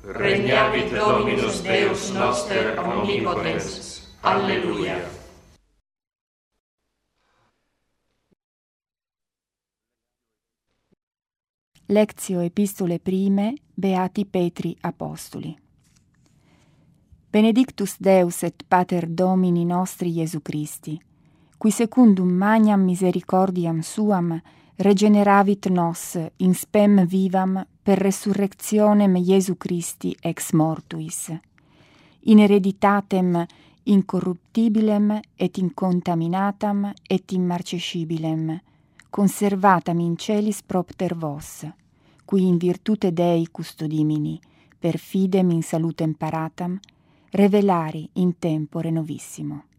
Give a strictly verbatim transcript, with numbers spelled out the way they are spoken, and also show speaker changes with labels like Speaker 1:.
Speaker 1: Regnavit Dominus Deus noster omnipotens. Alleluia.
Speaker 2: Lectio Epistole Prime, Beati Petri Apostoli. Benedictus Deus et Pater Domini nostri Iesu Christi, qui secundum magnam misericordiam suam regeneravit nos in spem vivam per resurrectionem Iesu Christi ex mortuis, in hereditatem incorruptibilem et incontaminatam et immarcescibilem, conservatam in celis propter vos, qui in virtute Dei custodimini, per fidem in salutem paratam, revelari in tempore novissimo.